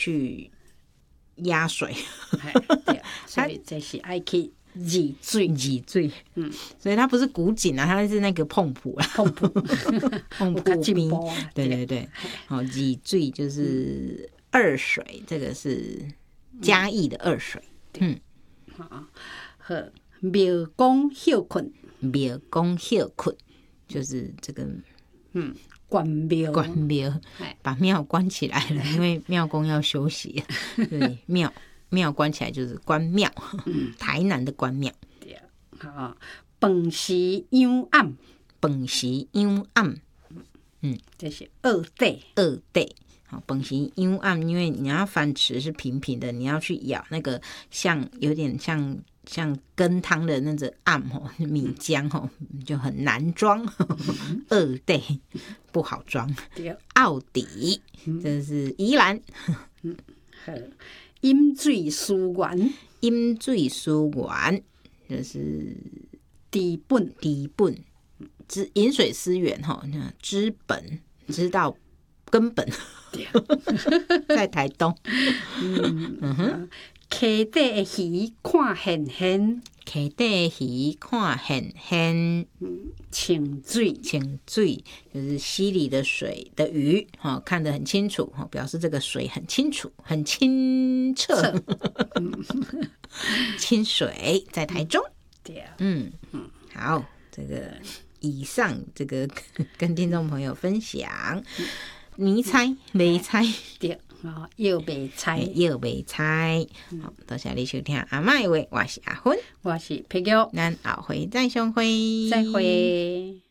去压水， 对，所以这是爱去挤水， 所以它不是古井啊，它是那个碰浦啊， 碰浦碰有较浦冰进步啊， 对，好，挤水就是二水，这个是嘉义的二水， 好，庙公休困， 庙公休困就是这个关庙， 关庙，把庙关起来了，因为庙公要休息，对，庙关起来就是关庙，台南的关庙。 对，好，饭时养暗， 饭时养暗， 这是二地， 好，饭时养暗，因为你要饭匙是平平的，你要去舀那个有点像羹汤的那个暗米浆就很难装，二地不好装。奥底，这是宜兰。 好，饮水思源， 饮水思源就是治本， 饮水思源知本，知道根本，在台东。 溪底的鱼看现现， 溪底的鱼看现现， 清水就是溪里的水的鱼，看得很清楚，表示这个水很清楚，很清澈。清水在台中。 对， 好，这个以上这个跟听众朋友分享，你猜没猜？ 对。又袂猜， 好，多谢你收听阿嬷的话，我是阿芬， 我是皮玉， 咱后回再相会， 再会。